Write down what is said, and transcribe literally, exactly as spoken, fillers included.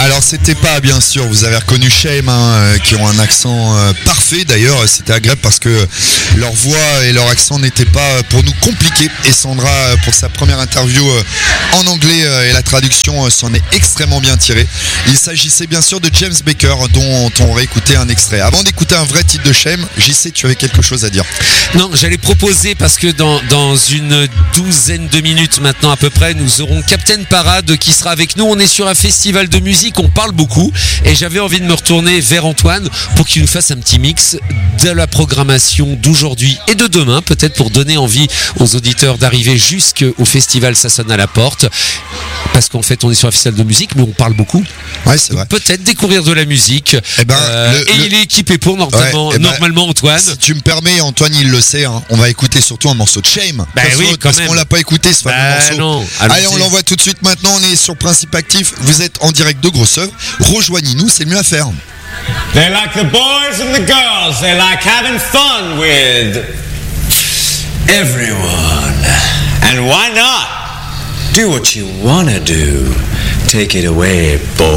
Alors c'était pas, bien sûr, vous avez reconnu Shame, hein, qui ont un accent euh, parfait. D'ailleurs, c'était agréable parce que leur voix et leur accent n'étaient pas pour nous compliqués. Et Sandra, pour sa première interview euh, en anglais euh, et la traduction euh, s'en est extrêmement bien tirée. Il s'agissait bien sûr de James Baker, dont on réécoutait un extrait. Avant d'écouter un vrai titre de Shame, J C, tu avais quelque chose à dire? Non, j'allais proposer parce que dans, dans une douzaine de minutes maintenant à peu près, nous aurons Captain Parade qui sera avec nous. On est sur un festival de musique, on parle beaucoup et j'avais envie de me retourner vers Antoine pour qu'il nous fasse un petit mix de la programmation d'aujourd'hui et de demain, peut-être pour donner envie aux auditeurs d'arriver jusqu'au festival Ça sonne à la porte, parce qu'en fait on est sur un festival de musique mais on parle beaucoup. Ouais, c'est vrai. Peut-être découvrir de la musique. Eh ben, euh, le, et le... il est équipé pour normalement, ouais, eh ben, normalement Antoine. Si tu me permets, Antoine il le sait, hein, on va écouter surtout un morceau de Shame. Bah parce oui, que, quand parce même. qu'on l'a pas écouté ce fameux bah morceau. Non, allez, on l'envoie tout de suite maintenant, on est sur Principe Actif, vous êtes en direct de Grosse Oeuvre, rejoignez-nous, c'est mieux à faire. They like the boys and the girls, they like having fun with everyone. And why not? Do what you wanna do. Take it away, boy.